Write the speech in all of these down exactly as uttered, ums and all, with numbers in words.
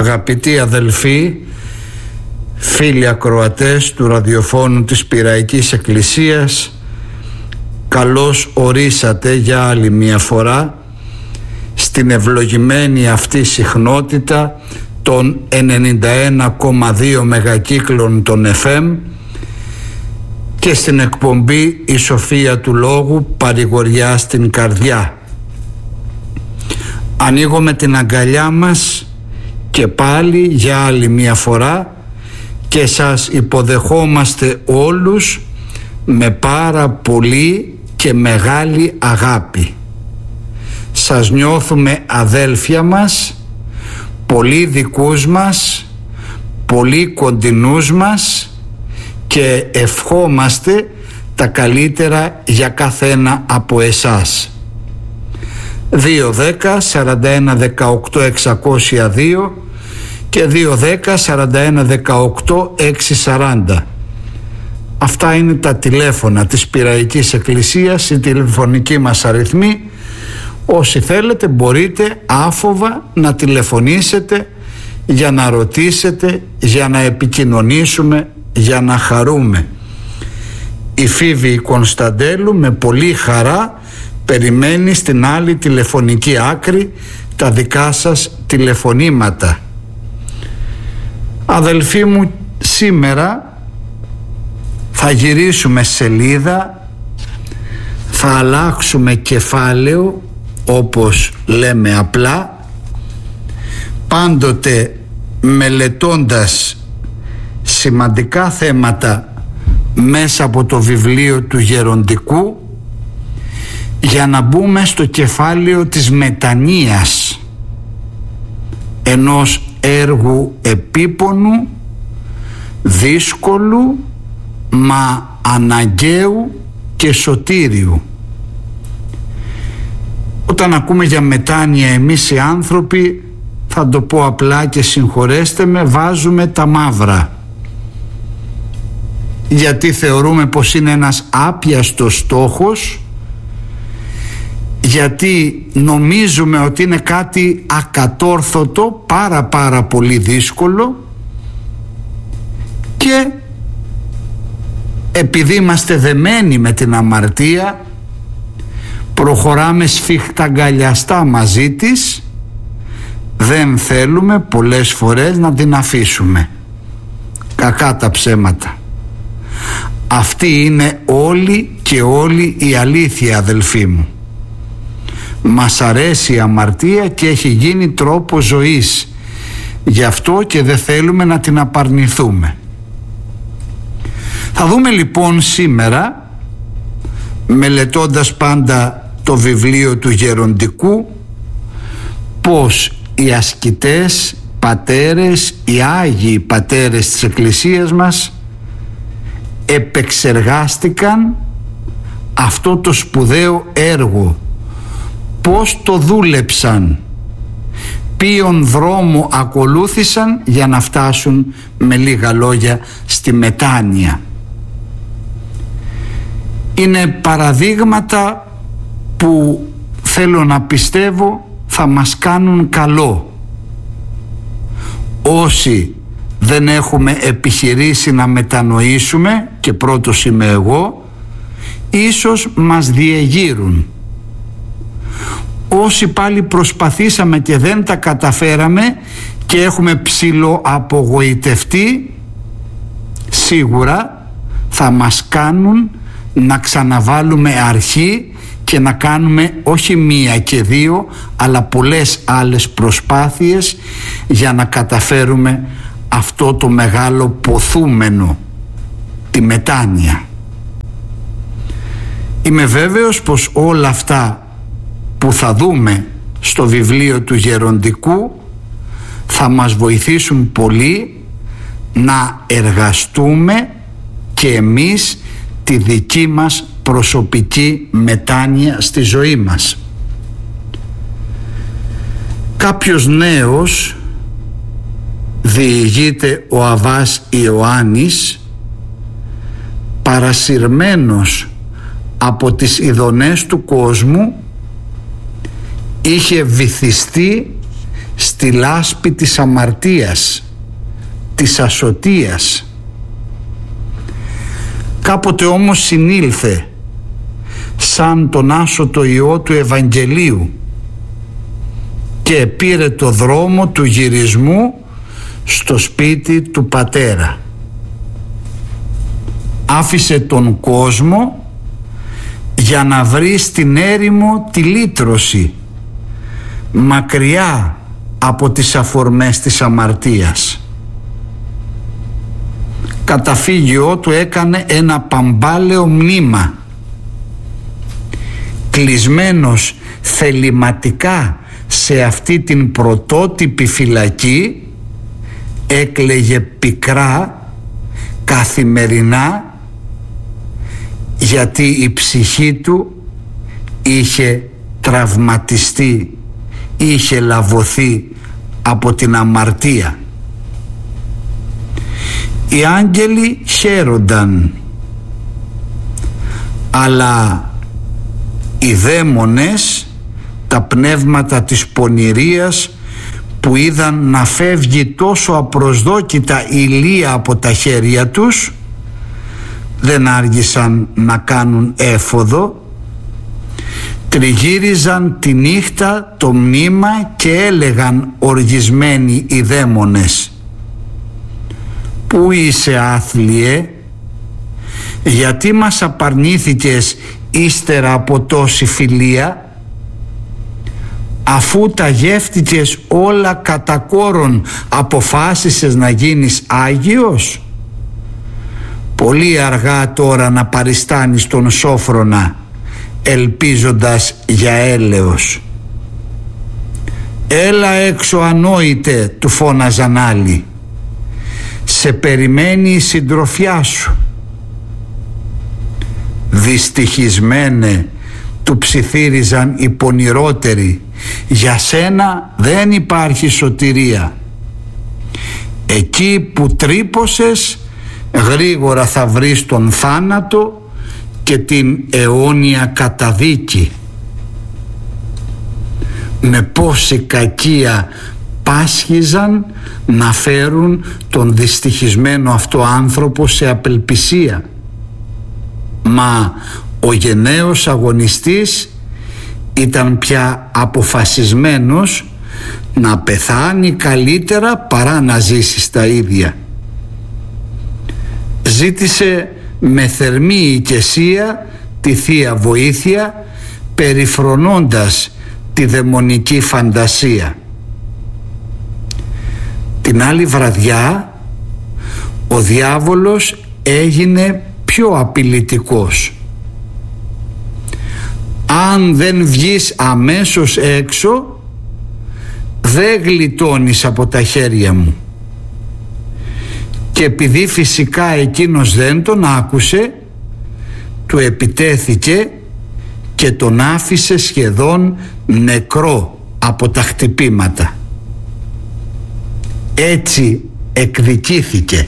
Αγαπητοί αδελφοί, φίλοι ακροατές του ραδιοφώνου της Πειραϊκής Εκκλησίας, καλώς ορίσατε για άλλη μια φορά στην ευλογημένη αυτή συχνότητα των ενενήντα ένα κόμμα δύο μεγακύκλων των εφ εμ και στην εκπομπή «Η Σοφία του Λόγου, παρηγοριά στην καρδιά». Ανοίγουμε την αγκαλιά μας και πάλι για άλλη μια φορά και σας υποδεχόμαστε όλους με πάρα πολύ και μεγάλη αγάπη. Σας νιώθουμε αδέλφια μας, πολύ δικούς μας, πολύ κοντινούς μας και ευχόμαστε τα καλύτερα για καθένα από εσάς. δύο δέκα σαράντα ένα δεκαοκτώ εξακόσια δύο και δύο δέκα σαράντα ένα δεκαοκτώ εξακόσια σαράντα. Αυτά είναι τα τηλέφωνα της Πειραϊκής Εκκλησίας, οι τηλεφωνικοί μας αριθμοί. Όσοι θέλετε μπορείτε άφοβα να τηλεφωνήσετε για να ρωτήσετε, για να επικοινωνήσουμε, για να χαρούμε. Η Φίβη Κωνσταντέλου με πολύ χαρά περιμένει στην άλλη τηλεφωνική άκρη τα δικά σας τηλεφωνήματα. Αδελφοί μου, σήμερα θα γυρίσουμε σελίδα, θα αλλάξουμε κεφάλαιο, όπως λέμε απλά, πάντοτε μελετώντας σημαντικά θέματα μέσα από το βιβλίο του Γεροντικού, για να μπούμε στο κεφάλαιο της μετανοίας, ενός έργου επίπονου, δύσκολου, μα αναγκαίου και σωτήριου. Όταν ακούμε για μετάνοια εμείς οι άνθρωποι, θα το πω απλά και συγχωρέστε με, βάζουμε τα μαύρα, γιατί θεωρούμε πως είναι ένας άπιαστος στόχος, γιατί νομίζουμε ότι είναι κάτι ακατόρθωτο, πάρα πάρα πολύ δύσκολο, και επειδή είμαστε δεμένοι με την αμαρτία προχωράμε σφιχταγκαλιαστά μαζί της, δεν θέλουμε πολλές φορές να την αφήσουμε. Κακά τα ψέματα. Αυτή είναι όλη και όλη η αλήθεια, αδελφοί μου. Μας αρέσει η αμαρτία και έχει γίνει τρόπο ζωής, γι' αυτό και δεν θέλουμε να την απαρνηθούμε. Θα δούμε λοιπόν σήμερα, μελετώντας πάντα το βιβλίο του Γεροντικού, πως οι ασκητές πατέρες, οι Άγιοι πατέρες της Εκκλησίας μας επεξεργάστηκαν αυτό το σπουδαίο έργο, πώς το δούλεψαν, ποιον δρόμο ακολούθησαν για να φτάσουν, με λίγα λόγια, στη μετάνοια. Είναι παραδείγματα που θέλω να πιστεύω θα μας κάνουν καλό. Όσοι δεν έχουμε επιχειρήσει να μετανοήσουμε, και πρώτος είμαι εγώ, ίσως μας διεγείρουν. Όσοι πάλι προσπαθήσαμε και δεν τα καταφέραμε και έχουμε ψιλοαπογοητευτεί, σίγουρα θα μας κάνουν να ξαναβάλουμε αρχή και να κάνουμε όχι μία και δύο, αλλά πολλές άλλες προσπάθειες για να καταφέρουμε αυτό το μεγάλο ποθούμενο, τη μετάνοια. Είμαι βέβαιος πως όλα αυτά που θα δούμε στο βιβλίο του Γεροντικού θα μας βοηθήσουν πολύ να εργαστούμε και εμείς τη δική μας προσωπική μετάνοια στη ζωή μας. Κάποιος νέος, διηγείται ο Αββάς Ιωάννης, παρασυρμένος από τις ειδονές του κόσμου, είχε βυθιστεί στη λάσπη της αμαρτίας, της ασωτείας. Κάποτε όμως συνήλθε σαν τον άσωτο Υιό του Ευαγγελίου και πήρε το δρόμο του γυρισμού στο σπίτι του Πατέρα. Άφησε τον κόσμο για να βρει στην έρημο τη λύτρωση, μακριά από τις αφορμές της αμαρτίας. Καταφύγιό του έκανε ένα παμπάλαιο μνήμα. Κλεισμένος θεληματικά σε αυτή την πρωτότυπη φυλακή, έκλαιγε πικρά καθημερινά, γιατί η ψυχή του είχε τραυματιστεί, είχε λαβωθεί από την αμαρτία. Οι άγγελοι χαίρονταν, αλλά οι δαίμονες, τα πνεύματα της πονηρίας, που είδαν να φεύγει τόσο απροσδόκητα ηλία από τα χέρια τους, δεν άργησαν να κάνουν έφοδο. Τριγύριζαν τη νύχτα το μνήμα και έλεγαν οργισμένοι οι δαίμονες: «Πού είσαι, άθλιε? Γιατί μας απαρνήθηκες ύστερα από τόση φιλία? Αφού τα γεύτηκες όλα κατά κόρον, αποφάσισες να γίνεις Άγιος? Πολύ αργά τώρα να παριστάνεις τον Σόφρονα, ελπίζοντας για έλεος». «Έλα έξω, ανόητε», του φώναζαν άλλοι, «σε περιμένει η συντροφιά σου». «Δυστυχισμένε», του ψιθύριζαν οι πονηρότεροι, «για σένα δεν υπάρχει σωτηρία. Εκεί που τρύπωσες, γρήγορα θα βρεις τον θάνατο και την αιώνια καταδίκη». Με πόση κακία πάσχιζαν να φέρουν τον δυστυχισμένο αυτό άνθρωπο σε απελπισία. Μα ο γενναίος αγωνιστής ήταν πια αποφασισμένος να πεθάνει καλύτερα παρά να ζήσει στα ίδια. Ζήτησε με θερμή οικεσία τη Θεία Βοήθεια, περιφρονώντας τη δαιμονική φαντασία. Την άλλη βραδιά ο διάβολος έγινε πιο απειλητικός. «Αν δεν βγεις αμέσως έξω, δεν γλιτώνεις από τα χέρια μου». Και επειδή φυσικά εκείνος δεν τον άκουσε, του επιτέθηκε και τον άφησε σχεδόν νεκρό από τα χτυπήματα. Έτσι εκδικήθηκε.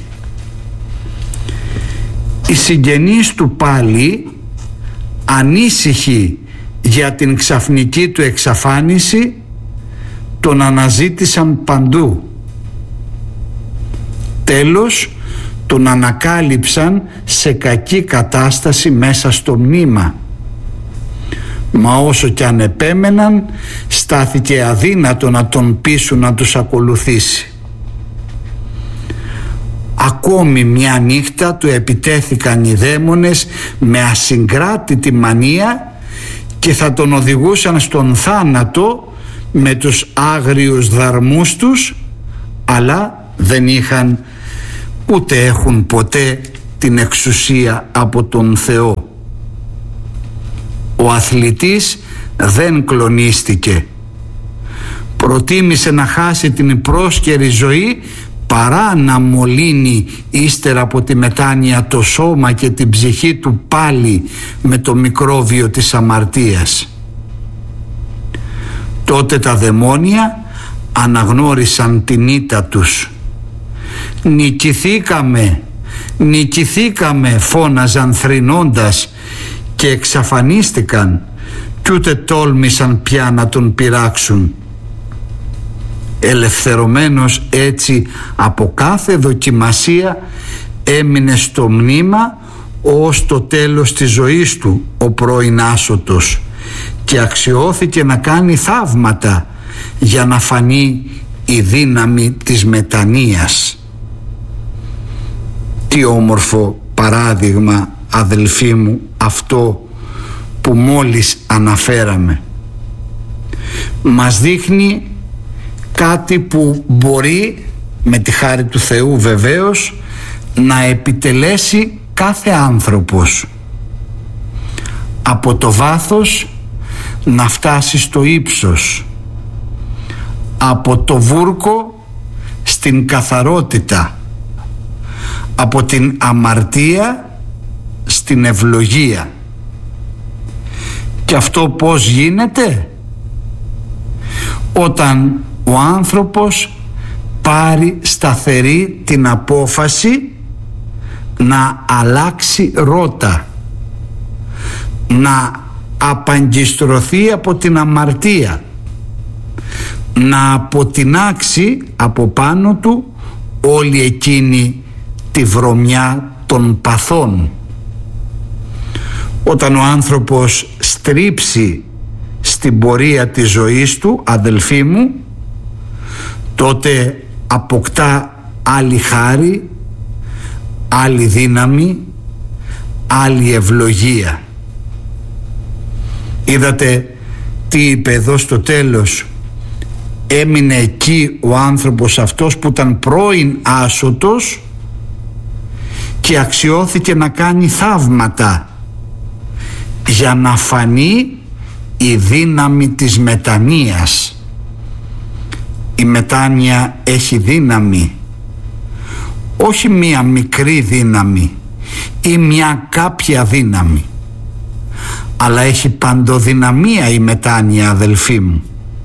Οι συγγενείς του πάλι, ανήσυχοι για την ξαφνική του εξαφάνιση, τον αναζήτησαν παντού. Τέλος τον ανακάλυψαν σε κακή κατάσταση μέσα στο μνήμα. Μα όσο κι αν επέμεναν, στάθηκε αδύνατο να τον πείσουν να τους ακολουθήσει. Ακόμη μια νύχτα του επιτέθηκαν οι δαίμονες με ασυγκράτητη μανία και θα τον οδηγούσαν στον θάνατο με τους άγριους δαρμούς τους, αλλά δεν είχαν ούτε έχουν ποτέ την εξουσία από τον Θεό. Ο αθλητής δεν κλονίστηκε. Προτίμησε να χάσει την πρόσκαιρη ζωή παρά να μολύνει ύστερα από τη μετάνοια το σώμα και την ψυχή του πάλι με το μικρόβιο της αμαρτίας. Τότε τα δαιμόνια αναγνώρισαν την ήττα τους. «Νικηθήκαμε, νικηθήκαμε», φώναζαν θρηνώντας και εξαφανίστηκαν κι ούτε τόλμησαν πια να τον πειράξουν. Ελευθερωμένος έτσι από κάθε δοκιμασία, έμεινε στο μνήμα ως το τέλος της ζωής του ο πρώην άσωτος και αξιώθηκε να κάνει θαύματα για να φανεί η δύναμη της μετανοίας. Τι όμορφο παράδειγμα, αδελφοί μου, αυτό που μόλις αναφέραμε. Μας δείχνει κάτι που μπορεί, με τη χάρη του Θεού βεβαίως, να επιτελέσει κάθε άνθρωπος. Από το βάθος να φτάσει στο ύψος, από το βούρκο στην καθαρότητα, από την αμαρτία στην ευλογία. Και αυτό πώς γίνεται? Όταν ο άνθρωπος πάρει σταθερή την απόφαση να αλλάξει ρότα, να απαγκιστρωθεί από την αμαρτία, να αποτινάξει από πάνω του όλη εκείνη τη βρωμιά των παθών. Όταν ο άνθρωπος στρίψει στην πορεία της ζωής του, αδελφοί μου, τότε αποκτά άλλη χάρη, άλλη δύναμη, άλλη ευλογία. Είδατε τι είπε εδώ στο τέλος? Έμεινε εκεί ο άνθρωπος αυτός που ήταν πρώην άσωτος και αξιώθηκε να κάνει θαύματα για να φανεί η δύναμη της μετανοίας. Η μετάνοια έχει δύναμη, όχι μία μικρή δύναμη ή μια κάποια δύναμη, αλλά έχει παντοδυναμία η μετάνοια, αδελφοί μου.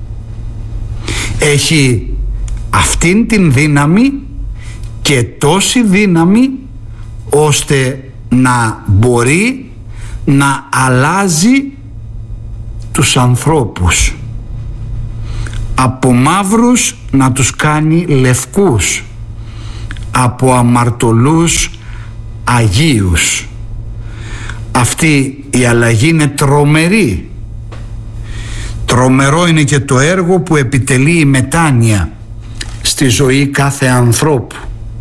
Έχει αυτήν την δύναμη και τόση δύναμη ώστε να μπορεί να αλλάζει τους ανθρώπους, από μαύρους να τους κάνει λευκούς, από αμαρτωλούς αγίους. Αυτή η αλλαγή είναι τρομερή. Τρομερό είναι και το έργο που επιτελεί η μετάνοια στη ζωή κάθε ανθρώπου.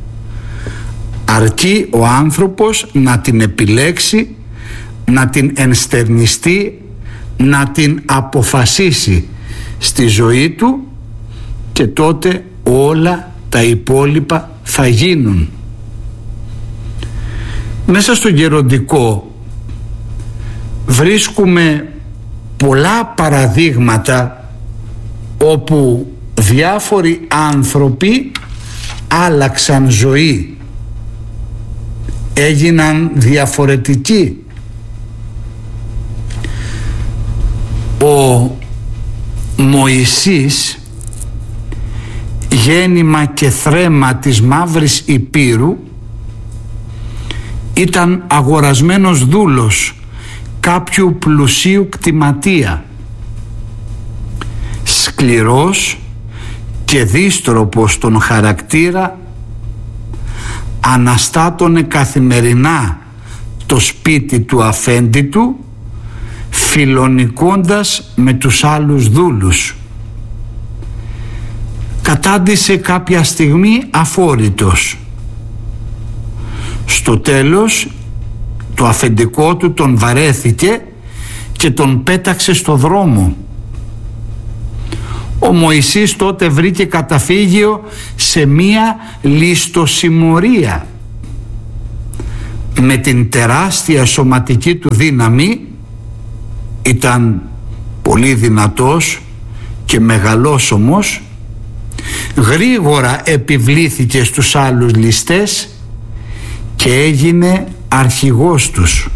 Αρκεί ο άνθρωπος να την επιλέξει, να την ενστερνιστεί, να την αποφασίσει στη ζωή του και τότε όλα τα υπόλοιπα θα γίνουν. Μέσα στο γεροντικό βρίσκουμε πολλά παραδείγματα όπου διάφοροι άνθρωποι άλλαξαν ζωή, έγιναν διαφορετικοί. Ο Μωυσής, γέννημα και θρέμα της Μαύρης Υπήρου, ήταν αγορασμένος δούλος κάποιου πλουσίου κτηματία. Σκληρός και δύστροπος στον χαρακτήρα, αναστάτωνε καθημερινά το σπίτι του αφέντη του, φιλονικώντας με τους άλλους δούλους. Κατάντησε κάποια στιγμή αφόρητος. Στο τέλος το αφεντικό του τον βαρέθηκε και τον πέταξε στο δρόμο. Ο Μωυσής τότε βρήκε καταφύγιο σε μία ληστοσημωρία. Με την τεράστια σωματική του δύναμη, ήταν πολύ δυνατός και μεγαλόσωμος, γρήγορα επιβλήθηκε στους άλλους ληστές και έγινε αρχηγός τους.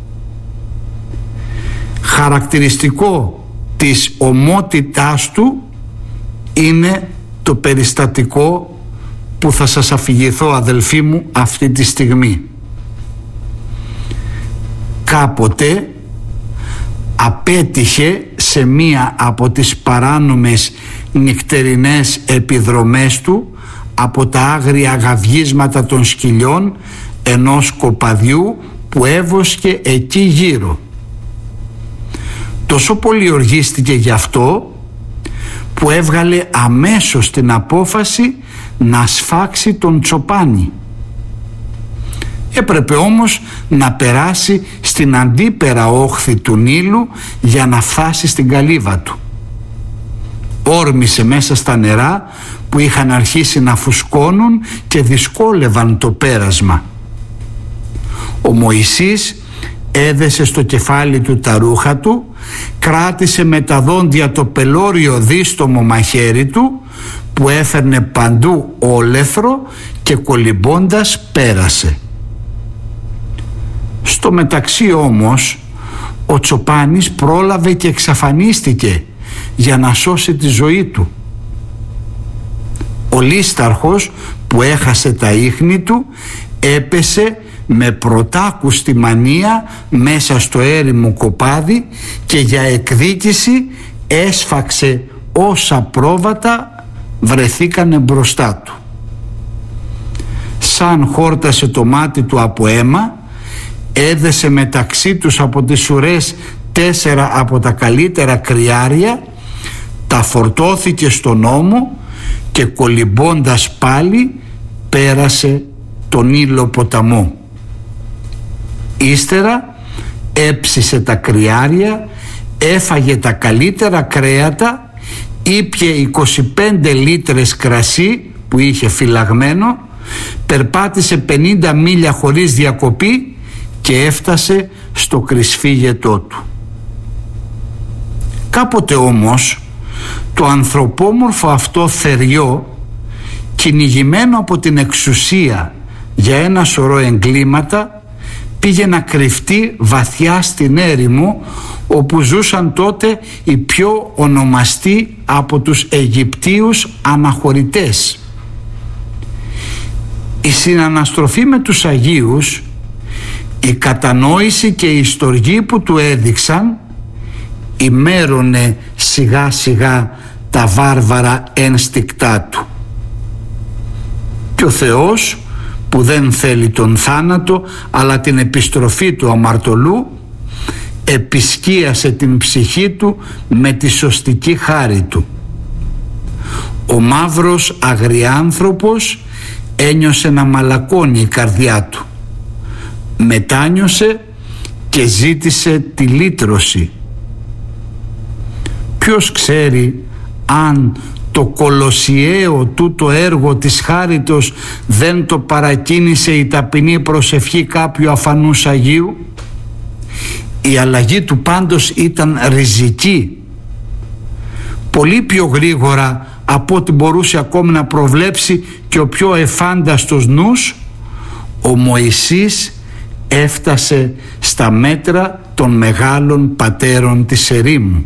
Χαρακτηριστικό της ομότητάς του είναι το περιστατικό που θα σας αφηγηθώ, αδελφοί μου, αυτή τη στιγμή. Κάποτε απέτυχε σε σε μία από τις παράνομες νυχτερινές επιδρομές του από τα άγρια γαυγίσματα των σκυλιών ενός κοπαδιού που έβοσκε εκεί γύρω. Τόσο πολύ οργίστηκε γι' αυτό που έβγαλε αμέσως την απόφαση να σφάξει τον Τσοπάνη. Έπρεπε όμως να περάσει στην αντίπερα όχθη του Νείλου για να φτάσει στην καλύβα του. Όρμησε μέσα στα νερά που είχαν αρχίσει να φουσκώνουν και δυσκόλευαν το πέρασμα. Ο Μωυσής έδεσε στο κεφάλι του τα ρούχα του, κράτησε με τα δόντια το πελώριο δίστομο μαχαίρι του που έφερνε παντού όλεθρο και κολυμπώντας πέρασε. Στο μεταξύ όμως ο Τσοπάνης πρόλαβε και εξαφανίστηκε για να σώσει τη ζωή του. Ο Λίσταρχος που έχασε τα ίχνη του έπεσε με πρωτάκουστη μανία μέσα στο έρημο κοπάδι και για εκδίκηση έσφαξε όσα πρόβατα βρεθήκανε μπροστά του. Σαν χόρτασε το μάτι του από αίμα, έδεσε μεταξύ τους από τις ουρές τέσσερα από τα καλύτερα κρυάρια, τα φορτώθηκε στον ώμο και κολυμπώντας πάλι πέρασε τον Νείλο ποταμό. Ύστερα έψισε τα κρυάρια, έφαγε τα καλύτερα κρέατα, ήπιε είκοσι πέντε λίτρες κρασί που είχε φυλαγμένο, περπάτησε πενήντα μίλια χωρίς διακοπή και έφτασε στο κρυσφύγετό του. Κάποτε όμως το ανθρωπόμορφο αυτό θεριό, κυνηγημένο από την εξουσία για ένα σωρό εγκλήματα, πήγε να κρυφτεί βαθιά στην έρημο όπου ζούσαν τότε οι πιο ονομαστοί από τους Αιγυπτίους αναχωρητές. Η συναναστροφή με τους Αγίους, η κατανόηση και η στοργή που του έδειξαν ημέρωνε σιγά σιγά τα βάρβαρα ένστικτά του. Και ο Θεός που δεν θέλει τον θάνατο αλλά την επιστροφή του αμαρτωλού επισκίασε την ψυχή του με τη σωστική χάρη του. Ο μαύρος αγριάνθρωπος ένιωσε να μαλακώνει η καρδιά του. Μετάνιωσε και ζήτησε τη λύτρωση. Ποιος ξέρει αν το κολοσιαίο τούτο έργο της χάριτος δεν το παρακίνησε η ταπεινή προσευχή κάποιου αφανούς Αγίου. Η αλλαγή του πάντως ήταν ριζική, πολύ πιο γρήγορα από ό,τι μπορούσε ακόμη να προβλέψει και ο πιο εφάνταστος νους. Ο Μωυσής έφτασε στα μέτρα των μεγάλων πατέρων της ερήμου.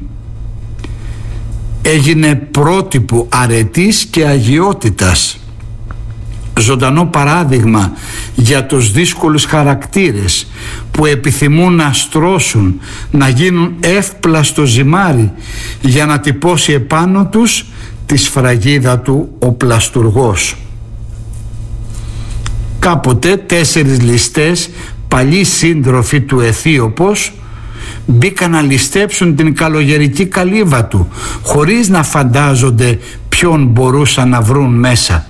Έγινε πρότυπο αρετής και αγιότητας, ζωντανό παράδειγμα για τους δύσκολους χαρακτήρες που επιθυμούν να στρώσουν, να γίνουν εύπλαστο ζυμάρι για να τυπώσει επάνω τους τη σφραγίδα του ο πλαστουργός. Κάποτε τέσσερις ληστές, παλιοί σύντροφοι του Αιθίωπος, μπήκαν να ληστέψουν την καλογερική καλύβα του χωρίς να φαντάζονται ποιον μπορούσαν να βρουν μέσα.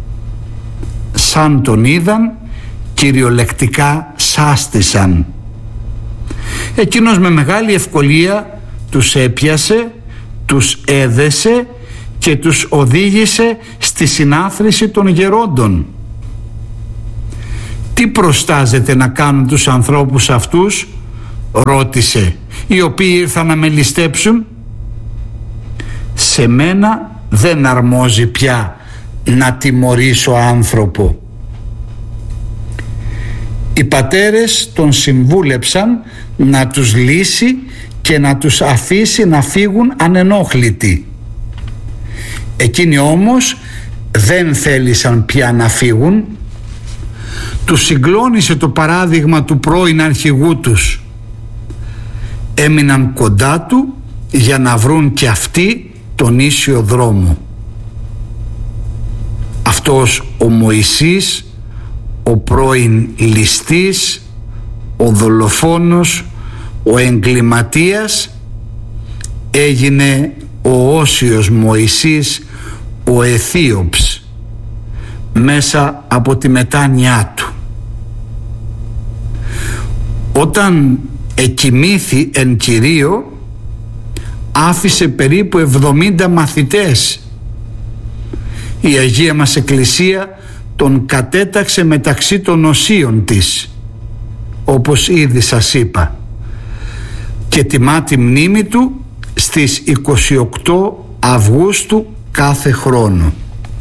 Σαν τον είδαν, κυριολεκτικά σάστησαν. Εκείνος με μεγάλη ευκολία τους έπιασε, τους έδεσε και τους οδήγησε στη συνάθρηση των γερόντων. Τι προστάζεται να κάνουν τους ανθρώπους αυτούς, ρώτησε, οι οποίοι ήρθαν να με ληστέψουν? Σε μένα δεν αρμόζει πια να τιμωρήσω άνθρωπο. Οι πατέρες τον συμβούλεψαν να τους λύσει και να τους αφήσει να φύγουν ανενόχλητοι. Εκείνοι όμως δεν θέλησαν πια να φύγουν. Τους συγκλώνησε το παράδειγμα του πρώην αρχηγού τους. Έμειναν κοντά του για να βρουν και αυτοί τον ίσιο δρόμο. Αυτός ο Μωυσής, ο πρώην ληστής, ο δολοφόνος, ο εγκληματίας, έγινε ο Όσιος Μωυσής, ο Αιθίωψ, μέσα από τη μετάνοιά του. Όταν εκοιμήθη εν Κυρίω, άφησε περίπου εβδομήντα μαθητές. Η Αγία μας Εκκλησία τον κατέταξε μεταξύ των οσίων της, όπως ήδη σας είπα, και τιμά τη μνήμη του στις είκοσι οκτώ Αυγούστου κάθε χρόνο.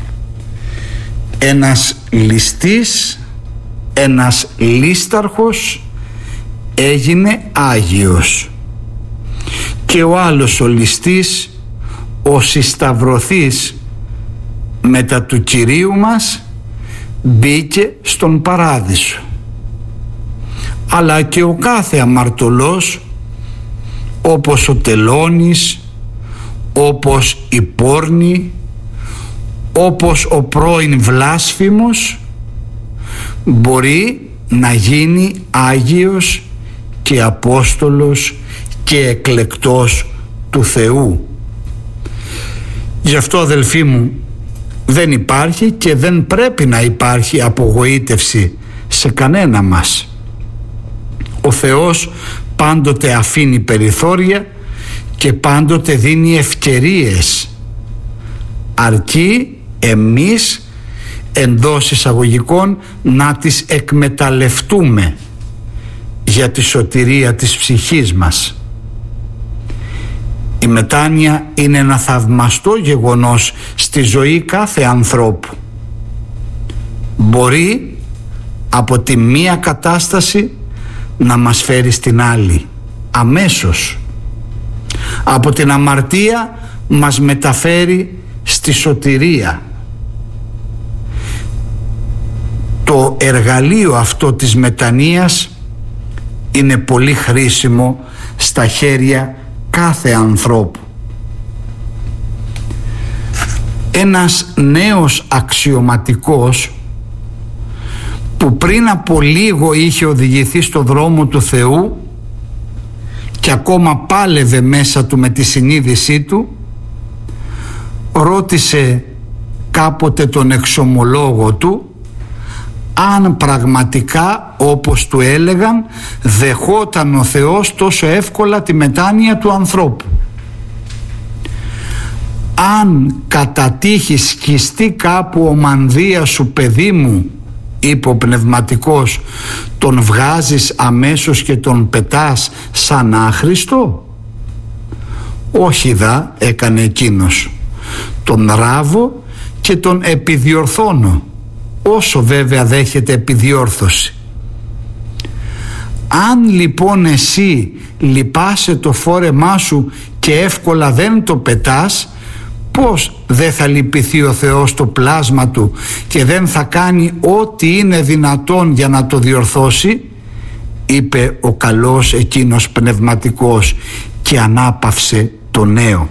Ένας ληστής, ένας λίσταρχος έγινε Άγιος, και ο άλλος ο ληστής, ο συσταυρωθής μετά του Κυρίου μας, μπήκε στον Παράδεισο. Αλλά και ο κάθε αμαρτωλός, όπως ο Τελώνης, όπως η Πόρνη, όπως ο πρώην βλάσφημος, μπορεί να γίνει Άγιος και Απόστολος και εκλεκτός του Θεού. Γι' αυτό, αδελφοί μου, δεν υπάρχει και δεν πρέπει να υπάρχει απογοήτευση σε κανένα μας. Ο Θεός πάντοτε αφήνει περιθώρια και πάντοτε δίνει ευκαιρίες, αρκεί εμείς εντός εισαγωγικών να τις εκμεταλλευτούμε για τη σωτηρία της ψυχής μας. Η μετάνοια είναι ένα θαυμαστό γεγονός στη ζωή κάθε ανθρώπου. Μπορεί από τη μία κατάσταση να μας φέρει στην άλλη αμέσως. Από την αμαρτία μας μεταφέρει στη σωτηρία. Το εργαλείο αυτό της μετανοίας είναι πολύ χρήσιμο στα χέρια κάθε ανθρώπου. Ένας νέος αξιωματικός που πριν από λίγο είχε οδηγηθεί στο δρόμο του Θεού και ακόμα πάλευε μέσα του με τη συνείδησή του, ρώτησε κάποτε τον εξομολόγο του αν πραγματικά, όπως του έλεγαν, δεχόταν ο Θεός τόσο εύκολα τη μετάνοια του ανθρώπου. «Αν κατά τύχη σκιστεί κάπου ο μανδύας σου, παιδί μου», είπε ο πνευματικός, «τον βγάζεις αμέσως και τον πετάς σαν άχρηστο?» «Όχι δα», έκανε εκείνος, «τον ράβω και τον επιδιορθώνω, όσο βέβαια δέχεται επιδιόρθωση». Αν λοιπόν εσύ λυπάσαι το φόρεμά σου και εύκολα δεν το πετάς, πώς δεν θα λυπηθεί ο Θεός το πλάσμα του και δεν θα κάνει ό,τι είναι δυνατόν για να το διορθώσει, είπε ο καλός εκείνος πνευματικός και ανάπαυσε το νέο.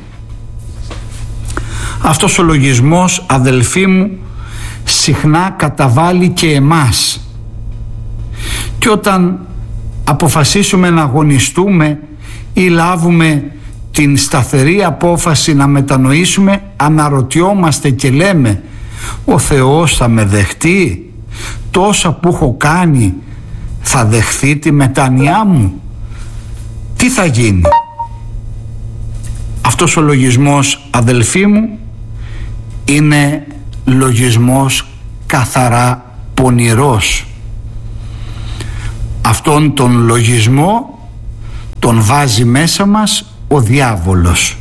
Αυτός ο λογισμός, αδελφοί μου, συχνά καταβάλει και εμάς, και όταν αποφασίσουμε να αγωνιστούμε ή λάβουμε την σταθερή απόφαση να μετανοήσουμε, αναρωτιόμαστε και λέμε, ο Θεός θα με δεχτεί? Τόσα που έχω κάνει θα δεχθεί τη μετάνοιά μου? Τι θα γίνει? Αυτός ο λογισμός, αδελφοί μου, είναι λογισμός καθαρά πονηρός. Αυτόν τον λογισμό τον βάζει μέσα μας ο διάβολος,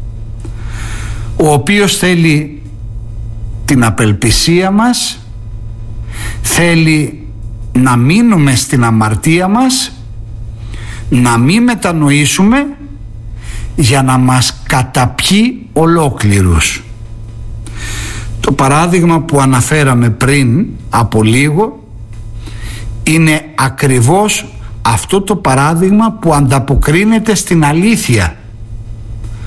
ο οποίος θέλει την απελπισία μας, θέλει να μείνουμε στην αμαρτία μας, να μην μετανοήσουμε, για να μας καταπιεί ολόκληρους. Το παράδειγμα που αναφέραμε πριν από λίγο είναι ακριβώς αυτό το παράδειγμα που ανταποκρίνεται στην αλήθεια.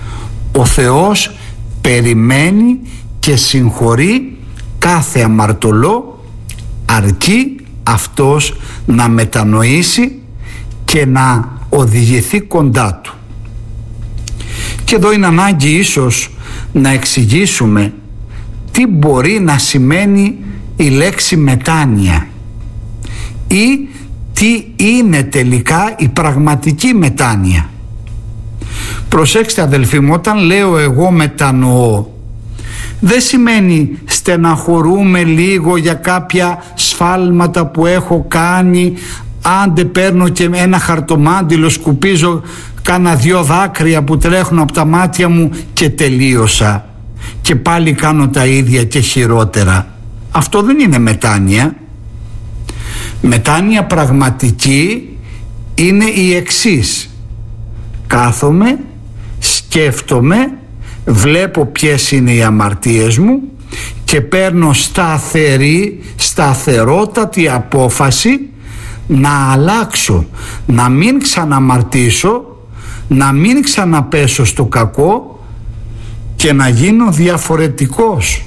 Ο Θεός περιμένει και συγχωρεί κάθε αμαρτωλό, αρκεί αυτός να μετανοήσει και να οδηγηθεί κοντά του. Και εδώ είναι ανάγκη ίσως να εξηγήσουμε τι μπορεί να σημαίνει η λέξη μετάνοια ή τι είναι τελικά η πραγματική μετάνοια. Προσέξτε αδελφοί μου, όταν λέω εγώ μετανοώ, δεν σημαίνει στεναχωρούμε λίγο για κάποια σφάλματα που έχω κάνει, άντε παίρνω και ένα χαρτομάντιλο, σκουπίζω κάνα δυο δάκρυα που τρέχουν από τα μάτια μου και τελείωσα και πάλι κάνω τα ίδια και χειρότερα. Αυτό δεν είναι μετάνοια. Μετάνοια πραγματική είναι η εξής: κάθομαι, σκέφτομαι, βλέπω ποιες είναι οι αμαρτίες μου και παίρνω σταθερή, σταθερότατη απόφαση να αλλάξω, να μην ξαναμαρτήσω, να μην ξαναπέσω στο κακό και να γίνω διαφορετικός.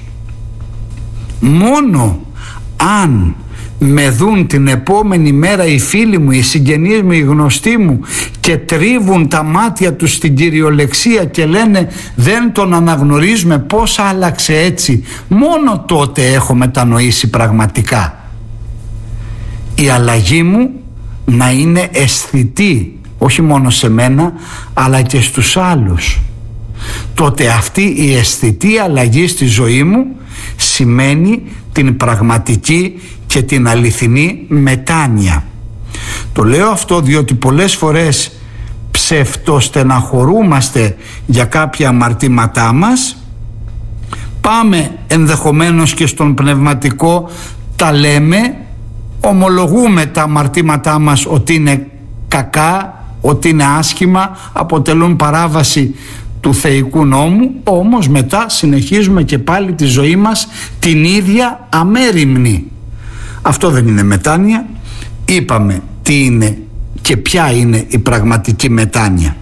Μόνο αν με δουν την επόμενη μέρα οι φίλοι μου, οι συγγενείς μου, οι γνωστοί μου και τρίβουν τα μάτια τους στην κυριολεξία και λένε δεν τον αναγνωρίζουμε, πώς άλλαξε έτσι, μόνο τότε έχω μετανοήσει πραγματικά. Η αλλαγή μου να είναι αισθητή, όχι μόνο σε μένα αλλά και στους άλλους. Τότε αυτή η αισθητή αλλαγή στη ζωή μου σημαίνει την πραγματική και την αληθινή μετάνοια. Το λέω αυτό διότι πολλές φορές ψευτοστεναχωρούμαστε για κάποια αμαρτήματά μας, πάμε ενδεχομένως και στον πνευματικό, τα λέμε, ομολογούμε τα αμαρτήματά μας ότι είναι κακά, ότι είναι άσχημα, αποτελούν παράβαση του θεϊκού νόμου, όμως μετά συνεχίζουμε και πάλι τη ζωή μας την ίδια αμέριμνη. Αυτό δεν είναι μετάνοια. Είπαμε τι είναι και ποια είναι η πραγματική μετάνοια.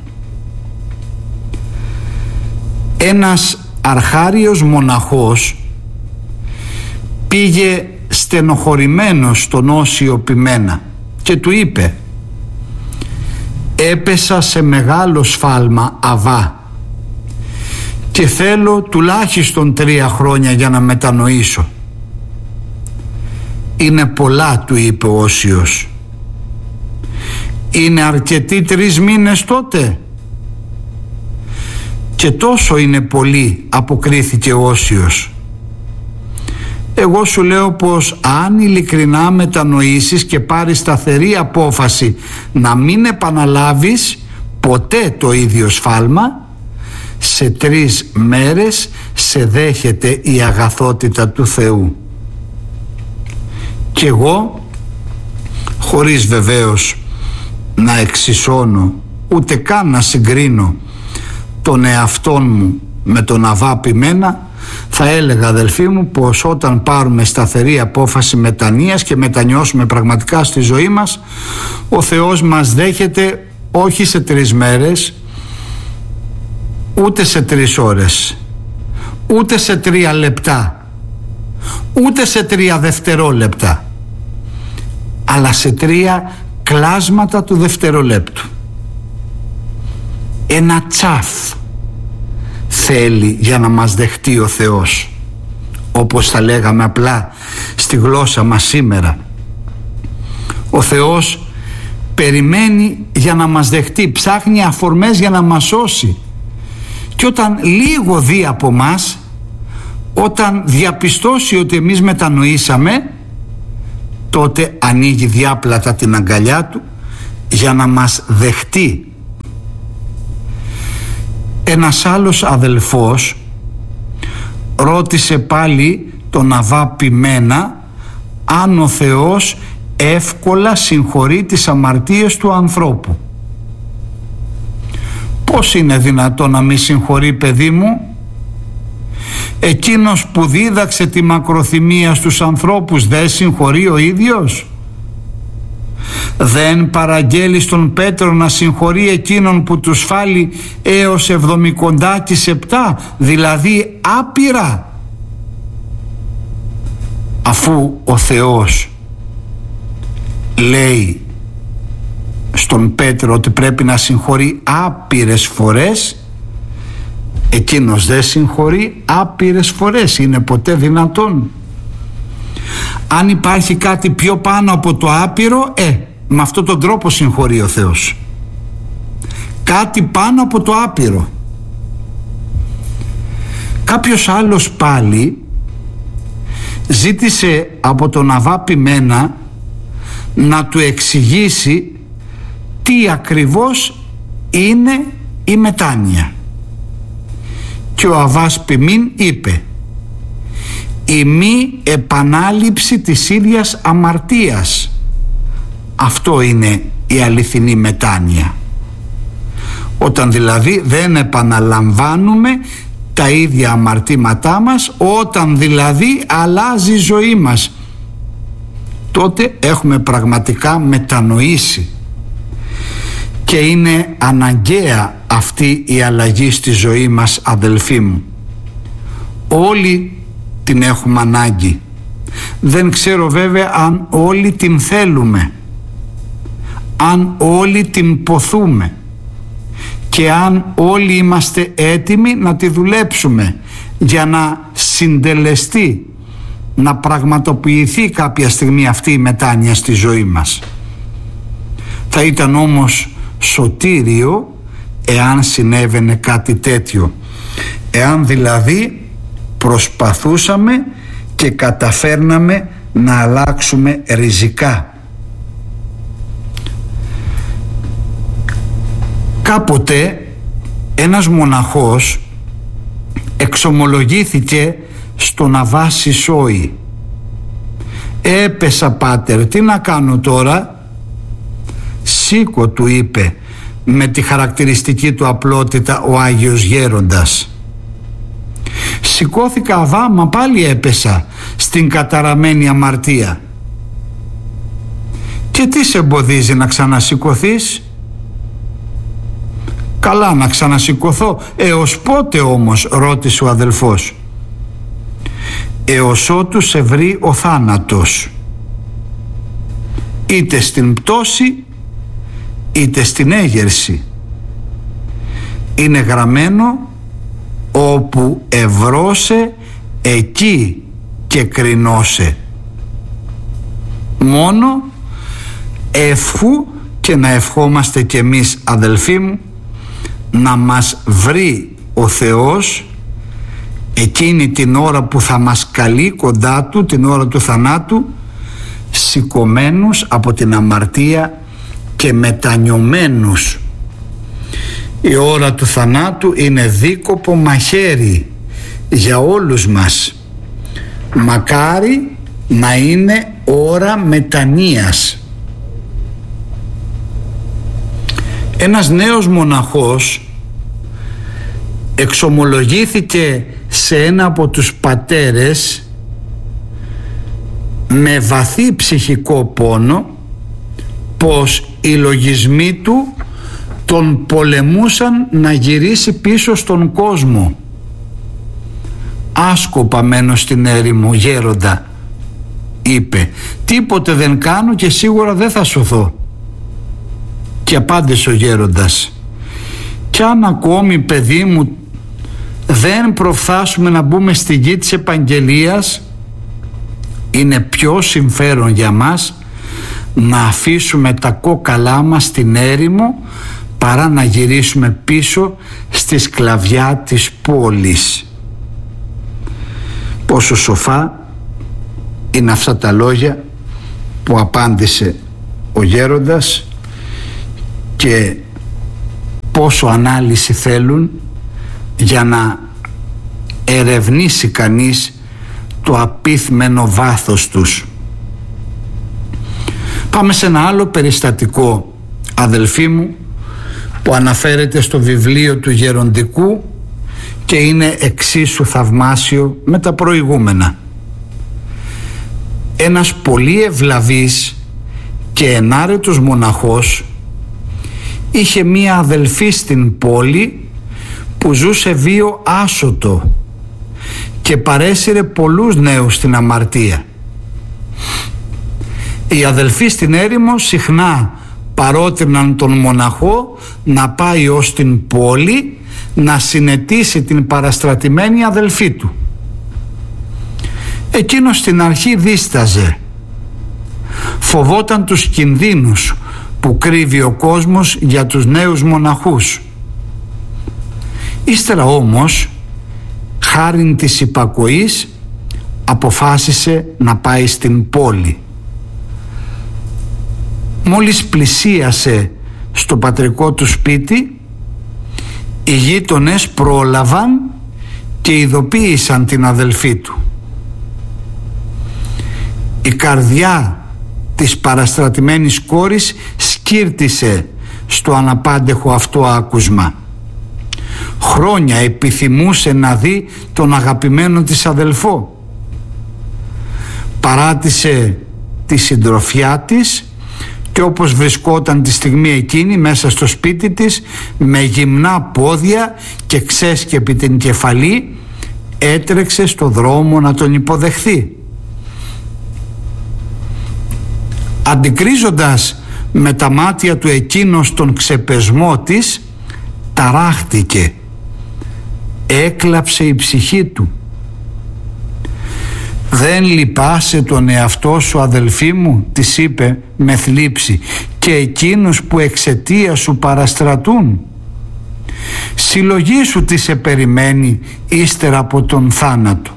Ένας αρχάριος μοναχός πήγε στενοχωρημένος στον Όσιο Ποιμένα και του είπε: έπεσα σε μεγάλο σφάλμα, Αβά, και θέλω τουλάχιστον τρία χρόνια για να μετανοήσω. Είναι πολλά, του είπε ο Όσιος. Είναι αρκετοί τρεις μήνες τότε? Και τόσο είναι πολύ, αποκρίθηκε ο Όσιος. Εγώ σου λέω πως αν ειλικρινά μετανοήσεις και πάρεις σταθερή απόφαση να μην επαναλάβεις ποτέ το ίδιο σφάλμα, σε τρεις μέρες σε δέχεται η αγαθότητα του Θεού. Και εγώ, χωρίς βεβαίως να εξισώνω ούτε καν να συγκρίνω τον εαυτόν μου με τον Αβά Ποιμένα, θα έλεγα αδελφοί μου πως όταν πάρουμε σταθερή απόφαση μετανοίας και μετανιώσουμε πραγματικά στη ζωή μας, ο Θεός μας δέχεται όχι σε τρεις μέρες, ούτε σε τρεις ώρες, ούτε σε τρία λεπτά, ούτε σε τρία δευτερόλεπτα, αλλά σε τρία κλάσματα του δευτερολέπτου. Ένα τσαφ θέλει για να μας δεχτεί ο Θεός, όπως θα λέγαμε απλά στη γλώσσα μας σήμερα. Ο Θεός περιμένει για να μας δεχτεί, ψάχνει αφορμές για να μας σώσει, και όταν λίγο δει από μας, όταν διαπιστώσει ότι εμείς μετανοήσαμε, τότε ανοίγει διάπλατα την αγκαλιά του για να μας δεχτεί. Ένας άλλος αδελφός ρώτησε πάλι τον Αβά Ποιμένα αν ο Θεός εύκολα συγχωρεί τις αμαρτίες του ανθρώπου. Πώς είναι δυνατόν να μη συγχωρεί, παιδί μου? Εκείνος που δίδαξε τη μακροθυμία στους ανθρώπους δεν συγχωρεί ο ίδιος? Δεν παραγγέλει στον Πέτρο να συγχωρεί εκείνον που του φάλει έως εβδομηκοντάκης επτά, δηλαδή άπειρα, αφού ο Θεός λέει στον Πέτρο ότι πρέπει να συγχωρεί άπειρες φορές, εκείνος δεν συγχωρεί άπειρες φορές? Είναι ποτέ δυνατόν? Αν υπάρχει κάτι πιο πάνω από το άπειρο, ε, με αυτόν τον τρόπο συγχωρεί ο Θεός. Κάτι πάνω από το άπειρο. Κάποιος άλλος πάλι ζήτησε από τον Αββά Ποιμένα να του εξηγήσει τι ακριβώς είναι η μετάνοια. Και ο Αββάς Ποιμήν είπε: η μη επανάληψη της ίδιας αμαρτίας. Αυτό είναι η αληθινή μετάνοια. Όταν δηλαδή δεν επαναλαμβάνουμε τα ίδια αμαρτήματά μας, όταν δηλαδή αλλάζει η ζωή μας, τότε έχουμε πραγματικά μετανοήσει. Και είναι αναγκαία αυτή η αλλαγή στη ζωή μας, αδελφοί μου. Όλοι την έχουμε ανάγκη. Δεν ξέρω βέβαια αν όλοι την θέλουμε, αν όλοι την ποθούμε και αν όλοι είμαστε έτοιμοι να τη δουλέψουμε για να συντελεστεί, να πραγματοποιηθεί κάποια στιγμή αυτή η μετάνοια στη ζωή μας. Θα ήταν όμως σωτήριο εάν συνέβαινε κάτι τέτοιο, εάν δηλαδή προσπαθούσαμε και καταφέρναμε να αλλάξουμε ριζικά. Κάποτε ένας μοναχός εξομολογήθηκε στον Αββά Σισόη. «Έπεσα, πάτερ, τι να κάνω τώρα?» «Σήκω», του είπε με τη χαρακτηριστική του απλότητα ο Άγιος Γέροντας. «Σηκώθηκα, Αββά, μα πάλι έπεσα στην καταραμένη αμαρτία». «Και τι σε εμποδίζει να ξανασηκωθείς?» «Καλά, να ξανασηκωθώ. Έως πότε όμως?» ρώτησε ο αδελφός. «Έως ότου σε βρει ο θάνατος, είτε στην πτώση είτε στην έγερση. Είναι γραμμένο, όπου ευρώσε εκεί και κρινώσε. Μόνο ευχού και να ευχόμαστε κι εμείς, αδελφοί μου, να μας βρει ο Θεός εκείνη την ώρα που θα μας καλεί κοντά Του, την ώρα του θανάτου, σηκωμένους από την αμαρτία και μετανιωμένους. Η ώρα του θανάτου είναι δίκοπο μαχαίρι για όλους μας. Μακάρι να είναι ώρα μετανοίας. Ένας νέος μοναχός εξομολογήθηκε σε ένα από τους πατέρες με βαθύ ψυχικό πόνο πως οι λογισμοί του τον πολεμούσαν να γυρίσει πίσω στον κόσμο. «Άσκοπα μένω στην έρημο, γέροντα», είπε, «τίποτε δεν κάνω και σίγουρα δεν θα σωθώ». Και απάντησε ο γέροντας, «Κι αν ακόμη, παιδί μου, δεν προφθάσουμε να μπούμε στη γη της επαγγελίας, είναι πιο συμφέρον για μας να αφήσουμε τα κόκαλά μας στην έρημο παρά να γυρίσουμε πίσω στη σκλαβιά της πόλης». Πόσο σοφά είναι αυτά τα λόγια που απάντησε ο γέροντας και πόσο ανάλυση θέλουν για να ερευνήσει κανείς το απίθμενο βάθος τους. Πάμε σε ένα άλλο περιστατικό, αδελφοί μου, που αναφέρεται στο βιβλίο του Γεροντικού και είναι εξίσου θαυμάσιο με τα προηγούμενα. Ένας πολύ ευλαβής και ενάρετος μοναχός είχε μία αδελφή στην πόλη που ζούσε βίο άσωτο και παρέσυρε πολλούς νέους στην αμαρτία. Οι αδελφοί στην έρημο συχνά παρότριναν τον μοναχό να πάει ως την πόλη να συνετίσει την παραστρατημένη αδελφή του. Εκείνος στην αρχή δίσταζε. Φοβόταν τους κινδύνους που κρύβει ο κόσμος για τους νέους μοναχούς. Ύστερα όμως, χάριν της υπακοής, αποφάσισε να πάει στην πόλη. Μόλις πλησίασε στο πατρικό του σπίτι, οι γείτονες πρόλαβαν και ειδοποίησαν την αδελφή του. Η καρδιά της παραστρατημένης κόρης σκύρτησε στο αναπάντεχο αυτό άκουσμα. Χρόνια επιθυμούσε να δει τον αγαπημένο της αδελφό. Παράτησε τη συντροφιά της και όπως βρισκόταν τη στιγμή εκείνη μέσα στο σπίτι της, με γυμνά πόδια και ξέσκεπη την κεφαλή, έτρεξε στο δρόμο να τον υποδεχθεί. Αντικρίζοντας με τα μάτια του εκείνος τον ξεπεσμό της, ταράχτηκε. Έκλαψε η ψυχή του. «Δεν λυπάσαι τον εαυτό σου, αδελφή μου», της είπε με θλίψη, «και εκείνους που εξαιτία σου παραστρατούν. Συλλογή σου τι σε περιμένει ύστερα από τον θάνατο».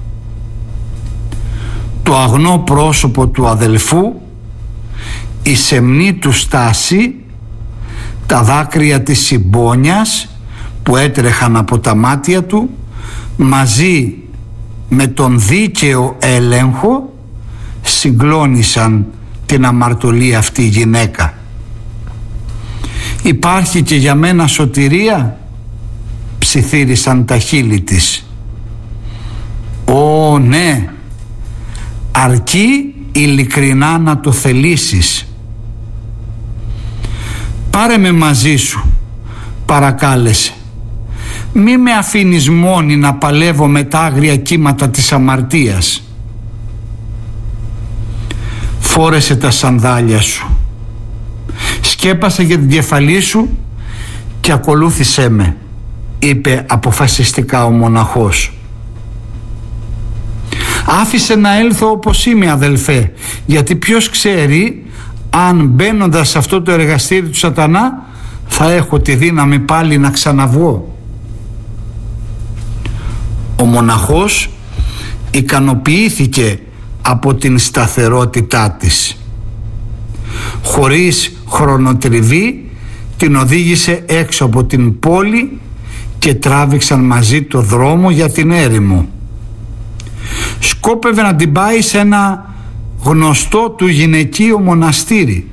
Το αγνό πρόσωπο του αδελφού, η σεμνή του στάση, τα δάκρυα της συμπόνιας που έτρεχαν από τα μάτια του, μαζί με τον δίκαιο έλεγχο, συγκλώνησαν την αμαρτωλή αυτή γυναίκα. «Υπάρχει και για μένα σωτηρία?» ψιθύρισαν τα χείλη της. «Ω ναι, αρκεί ειλικρινά να το θελήσεις». «Πάρε με μαζί σου», παρακάλεσε. «Μη με αφήνεις μόνη να παλεύω με τα άγρια κύματα της αμαρτίας». «Φόρεσε τα σανδάλια σου, σκέπασε για την κεφαλή σου και ακολούθησέ με», είπε αποφασιστικά ο μοναχός. «Άφησε να έλθω όπως είμαι, αδελφέ, γιατί ποιος ξέρει αν μπαίνοντας σε αυτό το εργαστήρι του σατανά θα έχω τη δύναμη πάλι να ξαναβγώ». Ο μοναχός ικανοποιήθηκε από την σταθερότητά της. Χωρίς χρονοτριβή την οδήγησε έξω από την πόλη και τράβηξαν μαζί το δρόμο για την έρημο. Σκόπευε να την πάει σε ένα γνωστό του γυναικείο μοναστήρι.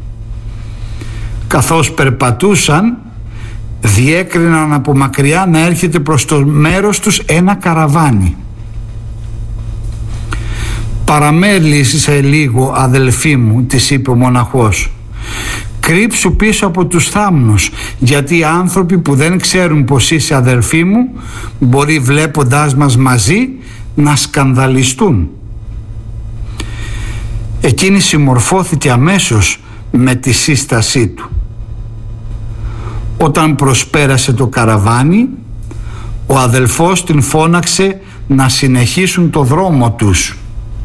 Καθώς περπατούσαν, διέκριναν από μακριά να έρχεται προς το μέρος τους ένα καραβάνι. «Παραμέλησε λίγο, αδελφή μου», της είπε ο μοναχός. «Κρύψου πίσω από τους θάμνους, γιατί οι άνθρωποι που δεν ξέρουν πως είσαι αδελφή μου μπορεί βλέποντάς μας μαζί να σκανδαλιστούν». Εκείνη συμμορφώθηκε αμέσως με τη σύστασή του. Όταν προσπέρασε το καραβάνι, ο αδελφός την φώναξε να συνεχίσουν το δρόμο τους.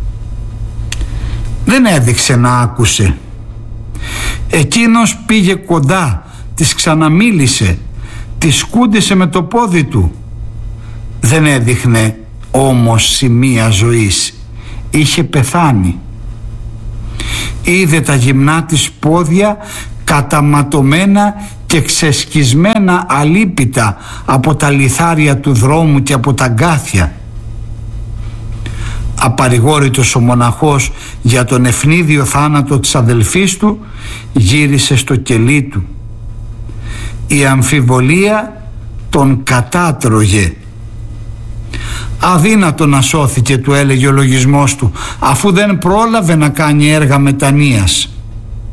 Δεν έδειξε να άκουσε. Εκείνος πήγε κοντά, της ξαναμίλησε, της σκούντισε με το πόδι του. Δεν έδειχνε όμως σημεία ζωής. Είχε πεθάνει. Είδε τα γυμνά της πόδια καταματωμένα και ξεσκισμένα αλίπητα από τα λιθάρια του δρόμου και από τα γκάθια. Απαρηγόρητος ο μοναχός για τον ευνίδιο θάνατο της αδελφής του, γύρισε στο κελί του. Η αμφιβολία τον κατάτρωγε. «Αδύνατο να σώθηκε», του έλεγε ο λογισμός του, «αφού δεν πρόλαβε να κάνει έργα μετανοίας».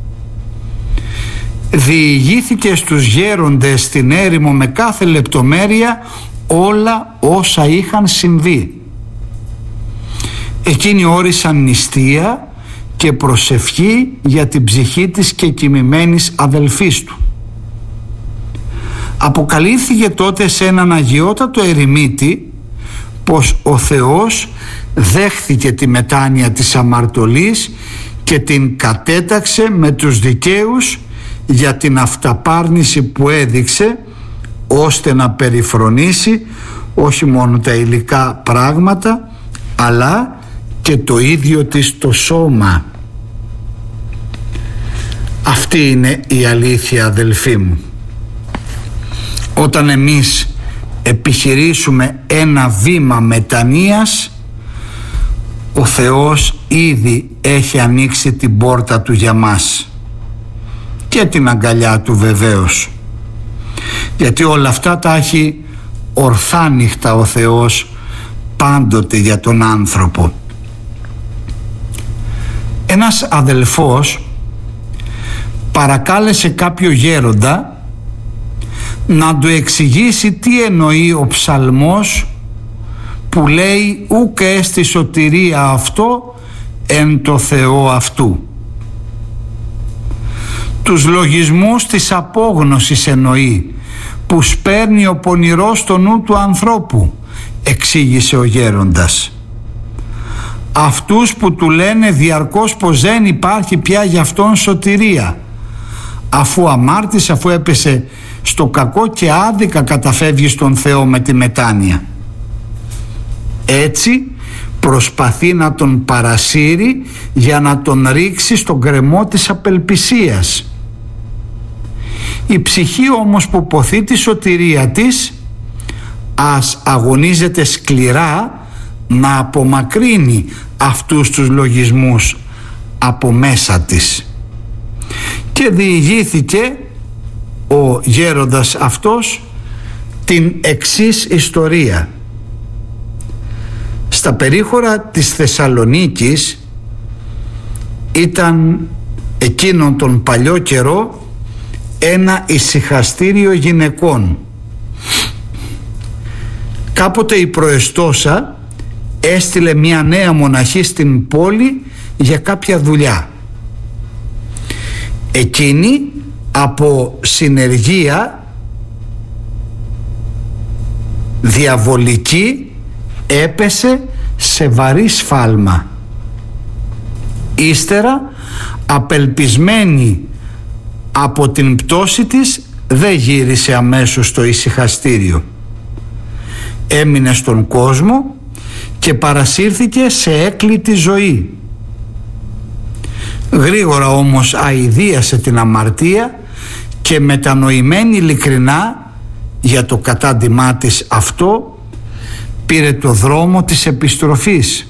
διηγήθηκε στους γέροντες στην έρημο με κάθε λεπτομέρεια όλα όσα είχαν συμβεί. Εκείνοι όρισαν νηστεία και προσευχή για την ψυχή της και κοιμημένης αδελφής του. Αποκαλύφθηκε τότε σε έναν αγιότατο ερημίτη πως ο Θεός δέχθηκε τη μετάνοια της αμαρτωλής και την κατέταξε με τους δικαίους για την αυταπάρνηση που έδειξε, ώστε να περιφρονήσει όχι μόνο τα υλικά πράγματα αλλά και το ίδιο της το σώμα. Αυτή είναι η αλήθεια, αδελφοί μου. Όταν εμείς επιχειρήσουμε ένα βήμα μετανοίας, ο Θεός ήδη έχει ανοίξει την πόρτα του για μας και την αγκαλιά του βεβαίως, γιατί όλα αυτά τα έχει ορθάνυχτα ο Θεός πάντοτε για τον άνθρωπο. Ένας αδελφός παρακάλεσε κάποιο γέροντα να του εξηγήσει τι εννοεί ο ψαλμός που λέει «Ουκ έστι σωτηρία αυτό εν το Θεό αυτού». Τους λογισμούς της απόγνωσης εννοεί, που σπέρνει ο πονηρός στο νου του ανθρώπου, εξήγησε ο γέροντας. Αυτούς που του λένε διαρκώς πως δεν υπάρχει πια για αυτόν σωτηρία, αφού αμάρτησε, αφού έπεσε στο κακό και άδικα καταφεύγει στον Θεό με τη μετάνοια. Έτσι προσπαθεί να τον παρασύρει για να τον ρίξει στον γκρεμό της απελπισίας. Η ψυχή όμως που ποθεί τη σωτηρία της, ας αγωνίζεται σκληρά να απομακρύνει αυτούς τους λογισμούς από μέσα της. Και διηγήθηκε ο γέροντας αυτός την εξής ιστορία. Στα περίχωρα της Θεσσαλονίκης ήταν εκείνον τον παλιό καιρό ένα ησυχαστήριο γυναικών. Κάποτε η προεστώσα έστειλε μια νέα μοναχή στην πόλη για κάποια δουλειά. Εκείνη από συνεργία διαβολική έπεσε σε βαρύ σφάλμα. Ύστερα, απελπισμένη από την πτώση της, δεν γύρισε αμέσως στο ησυχαστήριο. Έμεινε στον κόσμο και παρασύρθηκε σε έκλητη ζωή. Γρήγορα όμως αηδίασε την αμαρτία και μετανοημένη ειλικρινά για το κατάντημά της αυτό, πήρε το δρόμο της επιστροφής.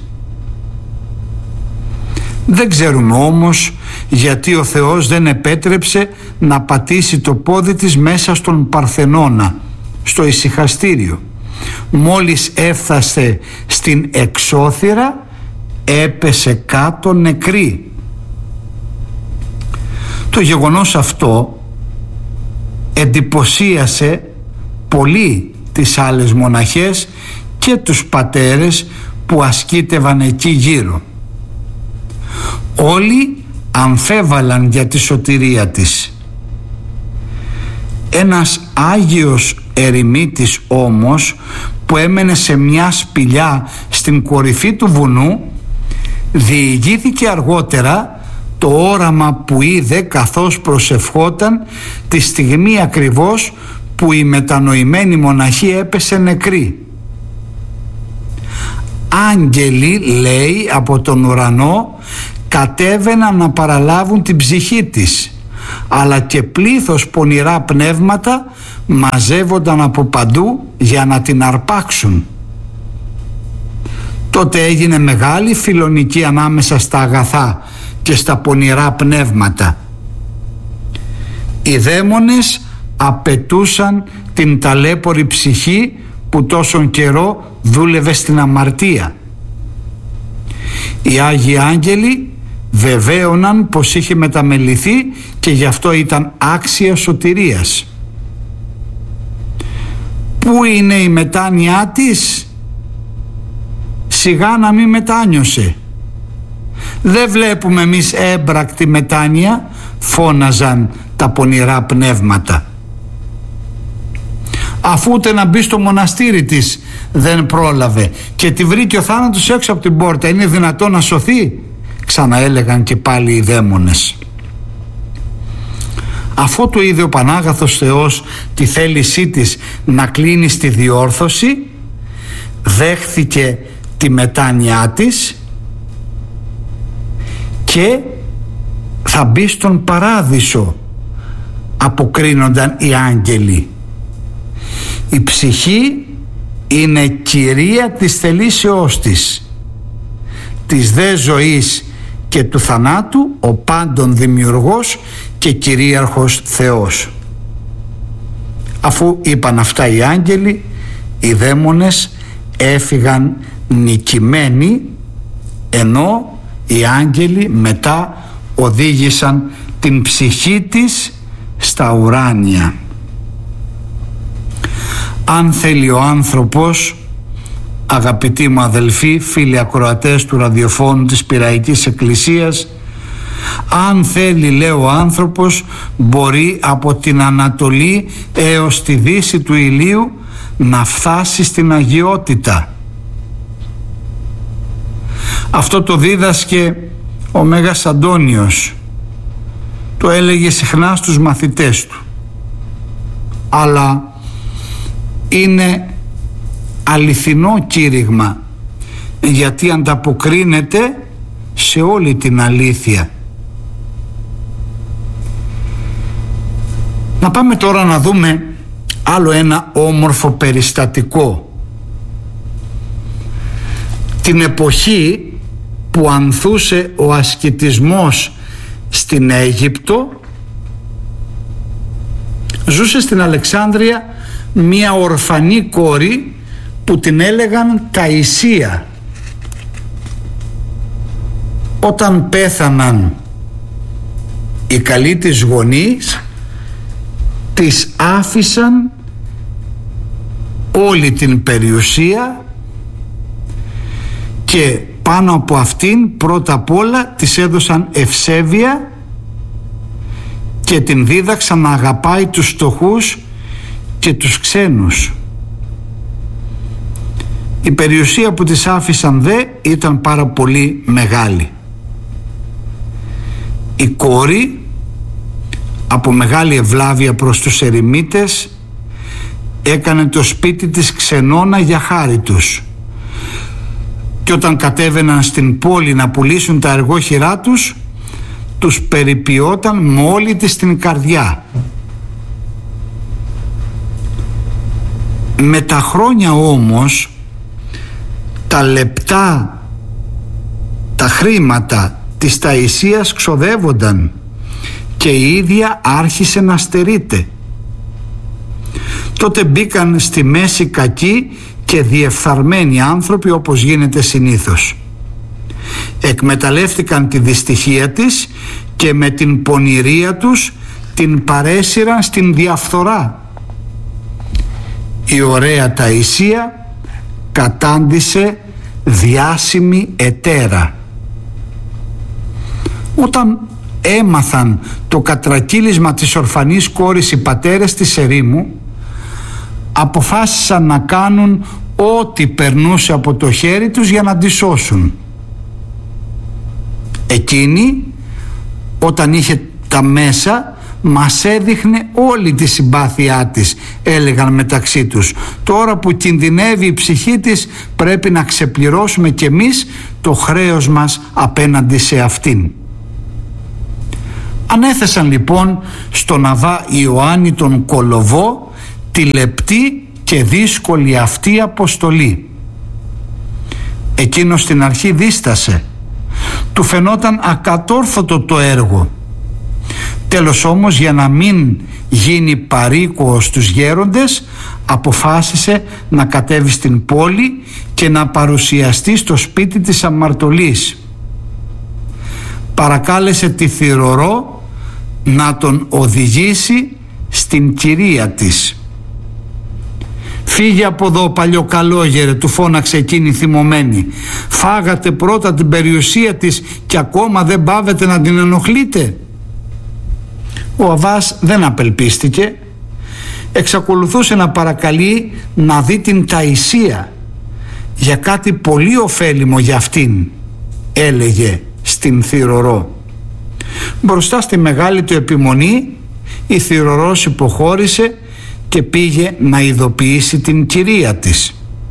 Δεν ξέρουμε όμως γιατί ο Θεός δεν επέτρεψε να πατήσει το πόδι της μέσα στον Παρθενώνα, στο ησυχαστήριο. Μόλις έφτασε στην εξώθυρα, έπεσε κάτω νεκρή. Το γεγονός αυτό εντυπωσίασε πολύ τις άλλες μοναχές και τους πατέρες που ασκήτευαν εκεί γύρω. Όλοι αμφέβαλαν για τη σωτηρία της. Ένας Άγιος ερημίτης όμως, που έμενε σε μια σπηλιά στην κορυφή του βουνού, διηγήθηκε αργότερα το όραμα που είδε καθώς προσευχόταν τη στιγμή ακριβώς που η μετανοημένη μοναχή έπεσε νεκρή. Άγγελοι, λέει, από τον ουρανό κατέβαιναν να παραλάβουν την ψυχή της, αλλά και πλήθος πονηρά πνεύματα μαζεύονταν από παντού για να την αρπάξουν. Τότε έγινε μεγάλη φιλονική ανάμεσα στα αγαθά και στα πονηρά πνεύματα. Οι δαίμονες απαιτούσαν την ταλέπορη ψυχή που τόσον καιρό δούλευε στην αμαρτία. Οι Άγιοι Άγγελοι βεβαίωναν πως είχε μεταμεληθεί και γι' αυτό ήταν άξια σωτηρίας. Πού είναι η μετάνοιά της? Σιγά να μην μετάνιωσε. Δεν βλέπουμε εμείς έμπρακτη μετάνοια, φώναζαν τα πονηρά πνεύματα. Αφού ούτε να μπει στο μοναστήρι της δεν πρόλαβε και τη βρήκε ο θάνατος έξω από την πόρτα, είναι δυνατόν να σωθεί? Ξαναέλεγαν και πάλι οι δαίμονες. Αφού του είδε ο Πανάγαθος Θεός τη θέλησή της να κλείνει στη διόρθωση, δέχθηκε τη μετάνοιά της και θα μπει στον παράδεισο, αποκρίνονταν οι άγγελοι. Η ψυχή είναι κυρία της θελήσεώς της, της δε ζωής και του θανάτου, ο πάντων δημιουργός και κυρίαρχος Θεός. Αφού είπαν αυτά οι άγγελοι, οι δαίμονες έφυγαν νικημένοι, ενώ οι άγγελοι μετά οδήγησαν την ψυχή της στα ουράνια. Αν θέλει ο άνθρωπος, αγαπητοί μου αδελφοί, φίλοι ακροατές του ραδιοφώνου της Πειραϊκής Εκκλησίας, αν θέλει, λέει ο άνθρωπος, μπορεί από την Ανατολή έως τη δύση του ηλίου να φτάσει στην αγιότητα. Αυτό το δίδασκε ο Μέγας Αντώνιος, το έλεγε συχνά στους μαθητές του, αλλά είναι αληθινό κήρυγμα, γιατί ανταποκρίνεται σε όλη την αλήθεια. Να πάμε τώρα να δούμε άλλο ένα όμορφο περιστατικό. Την εποχή που ανθούσε ο ασκητισμός στην Αίγυπτο, ζούσε στην Αλεξάνδρεια μία ορφανή κόρη που την έλεγαν Ταϊσία. Όταν πέθαναν οι καλοί της γονείς, της άφησαν όλη την περιουσία και πάνω από αυτήν πρώτα απ' όλα της έδωσαν ευσέβεια και την δίδαξαν να αγαπάει τους φτωχούς και τους ξένους. Η περιουσία που της άφησαν δε ήταν πάρα πολύ μεγάλη. Η κόρη, από μεγάλη ευλάβεια προς τους ερημίτες, έκανε το σπίτι της ξενώνα για χάρη τους, και όταν κατέβαιναν στην πόλη να πουλήσουν τα εργόχειρά τους, τους περιποιόταν με όλη της την καρδιά. Με τα χρόνια όμως, τα λεπτά, τα χρήματα της Ταϊσίας ξοδεύονταν και η ίδια άρχισε να στερείται. Τότε μπήκαν στη μέση κακοί και διεφθαρμένοι άνθρωποι, όπως γίνεται συνήθως. Εκμεταλλεύτηκαν τη δυστυχία της και με την πονηρία τους την παρέσυραν στην διαφθορά. Η ωραία Ταϊσία κατάντησε διάσημη ετέρα. Όταν έμαθαν το κατρακύλισμα της ορφανής κόρης οι πατέρες της ερήμου, αποφάσισαν να κάνουν ό,τι περνούσε από το χέρι τους για να τη σώσουν. Εκείνη, όταν είχε τα μέσα, μας έδειχνε όλη τη συμπάθειά της, έλεγαν μεταξύ τους. Τώρα που κινδυνεύει η ψυχή της, πρέπει να ξεπληρώσουμε κι εμείς το χρέος μας απέναντι σε αυτήν. Ανέθεσαν λοιπόν στον Αβά Ιωάννη τον Κολοβό τη λεπτή και δύσκολη αυτή αποστολή. Εκείνος στην αρχή δίστασε, του φαινόταν ακατόρθωτο το έργο. Τέλος όμως, για να μην γίνει παροίκοος στους γέροντες, αποφάσισε να κατέβει στην πόλη και να παρουσιαστεί στο σπίτι της αμαρτωλής. παρακάλεσε τη Θυρωρό να τον οδηγήσει στην κυρία της. «Φύγε από εδώ, παλιοκαλόγερε», του φώναξε εκείνη θυμωμένη. «Φάγατε πρώτα την περιουσία της και ακόμα δεν πάβετε να την ενοχλείτε?» Ο Αβάς δεν απελπίστηκε. Εξακολουθούσε να παρακαλεί να δει την Ταϊσία για κάτι πολύ ωφέλιμο για αυτήν, έλεγε στην Θυρωρό. Μπροστά στη μεγάλη του επιμονή η Θυρωρός υποχώρησε και πήγε να ειδοποιήσει την κυρία της.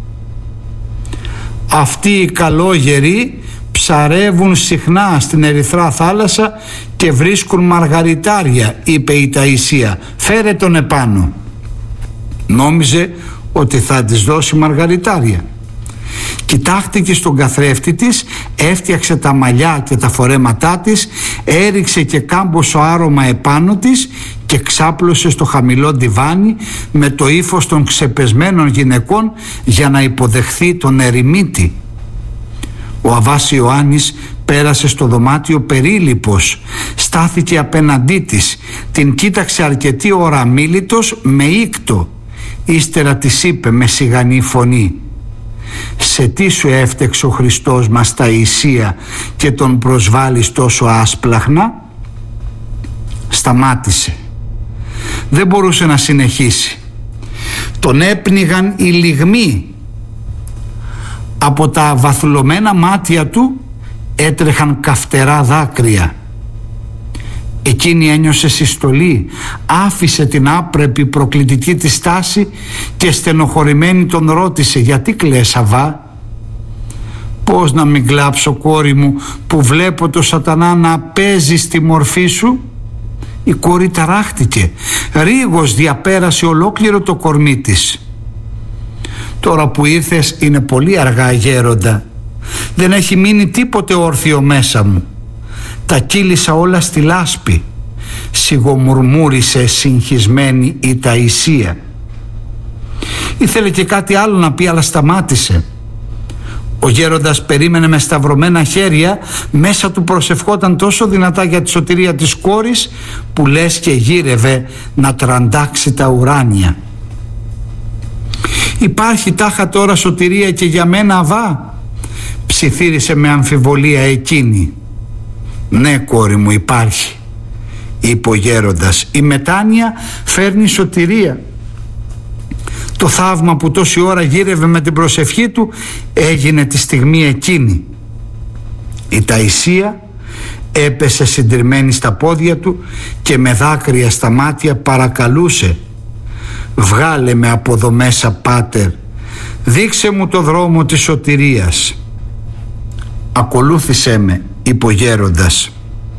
«Αυτοί οι καλόγεροι ψαρεύουν συχνά στην Ερυθρά θάλασσα και βρίσκουν μαργαριτάρια», είπε η Ταϊσία. «Φέρε τον επάνω». Νόμιζε ότι θα της δώσει μαργαριτάρια. Κοιτάχτηκε στον καθρέφτη της, έφτιαξε τα μαλλιά και τα φορέματά της, έριξε και κάμποσο άρωμα επάνω της και ξάπλωσε στο χαμηλό ντιβάνι με το ύφος των ξεπεσμένων γυναικών για να υποδεχθεί τον ερημίτη. Ο Αβάς Ιωάννης πέρασε στο δωμάτιο περίλυπος, στάθηκε απέναντί της, την κοίταξε αρκετή ώρα αμίλητος με ήκτο. Ύστερα της είπε με σιγανή φωνή: «Σε τι σου έφτεξε ο Χριστός μας Ταϊσία και τον προσβάλλεις τόσο άσπλαχνα?» Σταμάτησε. Δεν μπορούσε να συνεχίσει. Τον έπνιγαν οι λυγμοί. Από τα βαθουλωμένα μάτια του έτρεχαν καυτερά δάκρυα. Εκείνη ένιωσε συστολή, άφησε την άπρεπη προκλητική της στάση και στενοχωρημένη τον ρώτησε: «Γιατί κλαις, Αβά?» «Πώς να μην κλάψω, κόρη μου, που βλέπω το σατανά να παίζει στη μορφή σου?» Η κόρη ταράχτηκε, ρίγος διαπέρασε ολόκληρο το κορμί της. «Τώρα που ήρθες είναι πολύ αργά, γέροντα. Δεν έχει μείνει τίποτε όρθιο μέσα μου. Τα κύλησα όλα στη λάσπη», σιγομουρμούρισε συγχυσμένη η Ταϊσία. Ήθελε και κάτι άλλο να πει, αλλά σταμάτησε. Ο γέροντας περίμενε με σταυρωμένα χέρια, μέσα του προσευχόταν τόσο δυνατά για τη σωτηρία της κόρης που λες και γύρευε να τραντάξει τα ουράνια. «Υπάρχει τάχα τώρα σωτηρία και για μένα, Αβά?» ψιθύρισε με αμφιβολία εκείνη. «Ναι, κόρη μου, υπάρχει», είπε ο γέροντας. «Η μετάνοια φέρνει σωτηρία. Το θαύμα που τόση ώρα γύρευε με την προσευχή του έγινε τη στιγμή εκείνη». Η Ταϊσία έπεσε συντριμμένη στα πόδια του και με δάκρυα στα μάτια παρακαλούσε: «Βγάλε με από εδώ μέσα, πάτερ, δείξε μου το δρόμο της σωτηρίας». «Ακολούθησέ με», είπε ο γέροντας.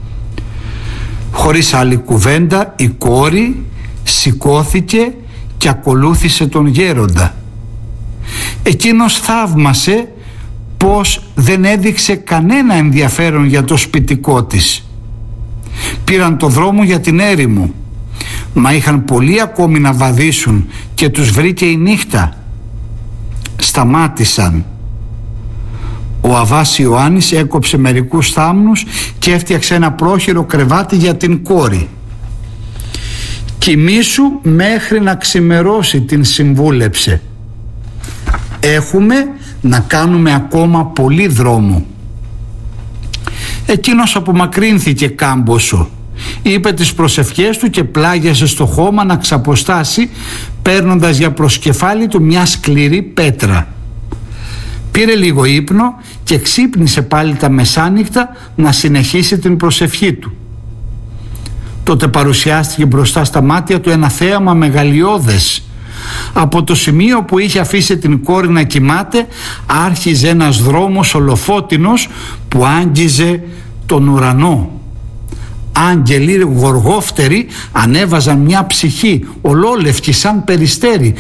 Χωρίς άλλη κουβέντα η κόρη σηκώθηκε και ακολούθησε τον γέροντα. Εκείνος θαύμασε πως δεν έδειξε κανένα ενδιαφέρον για το σπιτικό της. Πήραν το δρόμο για την έρημο, μα είχαν πολλοί ακόμη να βαδίσουν και τους βρήκε η νύχτα. Σταμάτησαν. Ο Αβάς Ιωάννης έκοψε μερικούς θάμνους και έφτιαξε ένα πρόχειρο κρεβάτι για την κόρη. «Κοιμήσου μέχρι να ξημερώσει», την συμβούλεψε. «Έχουμε να κάνουμε ακόμα πολύ δρόμο». Εκείνος απομακρύνθηκε κάμποσο, είπε τις προσευχές του και πλάγιασε στο χώμα να ξαποστάσει, παίρνοντας για προσκεφάλι του μια σκληρή πέτρα. Πήρε λίγο ύπνο και ξύπνησε πάλι τα μεσάνυχτα να συνεχίσει την προσευχή του. Τότε παρουσιάστηκε μπροστά στα μάτια του ένα θέαμα μεγαλειώδες. Από το σημείο που είχε αφήσει την κόρη να κοιμάται άρχιζε ένας δρόμος ολοφώτινος που άγγιζε τον ουρανό. Άγγελοι γοργόφτεροι ανέβαζαν μια ψυχή ολόλευκη σαν περιστέρι